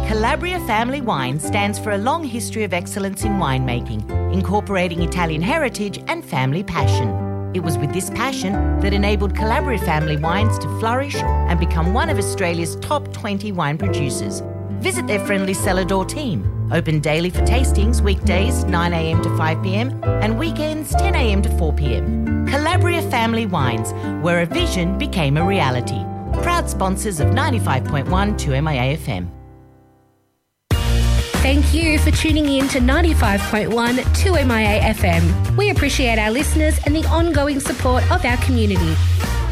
Calabria Family Wine stands for a long history of excellence in winemaking, incorporating Italian heritage and family passion. It was with this passion that enabled Calabria Family Wines to flourish and become one of Australia's top 20 wine producers. Visit their friendly cellar door team. Open daily for tastings, weekdays 9am to 5pm and weekends 10am to 4pm. Calabria Family Wines, where a vision became a reality. Proud sponsors of 95.1 2MIA FM. Thank you for tuning in to 95.1 2MIA FM. We appreciate our listeners and the ongoing support of our community.